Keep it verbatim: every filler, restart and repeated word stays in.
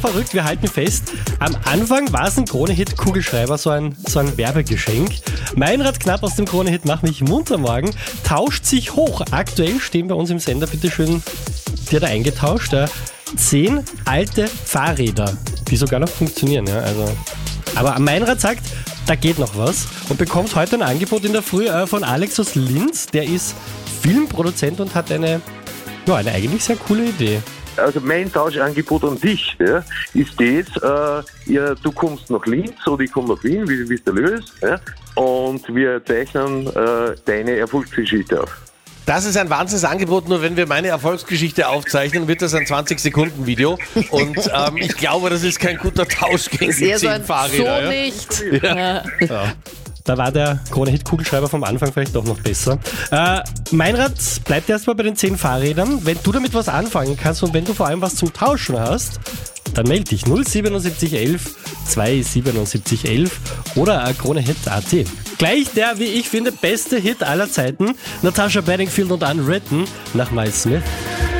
verrückt, wir halten fest, am Anfang war es ein Krone-Hit Kugelschreiber, so ein, so ein Werbegeschenk. Meinrad Knapp aus dem Krone-Hit Mach mich munter morgen tauscht sich hoch. Aktuell stehen bei uns im Sender, bitteschön, die hat er eingetauscht, ja. Zehn alte Fahrräder, die sogar noch funktionieren. Ja, also. Aber Meinrad sagt, da geht noch was und bekommt heute ein Angebot in der Früh äh, von Alex aus Linz. Der ist Filmproduzent und hat eine, ja, eine eigentlich sehr coole Idee. Also mein Tauschangebot an dich, ja, ist das, äh, ja, du kommst nach Linz oder ich komme nach Wien, wie, wie es der löst, ja, und wir zeichnen äh, deine Erfolgsgeschichte auf. Das ist ein Wahnsinnsangebot, nur wenn wir meine Erfolgsgeschichte aufzeichnen, wird das ein zwanzig-Sekunden-Video und ähm, ich glaube, das ist kein guter Tausch gegen die zehn Fahrräder. So nicht. Ja. Ja. Ja. Da war der Krone-Hit-Kugelschreiber vom Anfang vielleicht doch noch besser. Äh, Meinrad bleibt erstmal bei den zehn Fahrrädern. Wenn du damit was anfangen kannst und wenn du vor allem was zum Tauschen hast, dann melde dich null siebenundsiebzig elf zweihundertsiebenundsiebzig elf oder Krone-Hit punkt at. Gleich der, wie ich finde, beste Hit aller Zeiten. Natasha Bedingfield und Unwritten nach Miles Smith.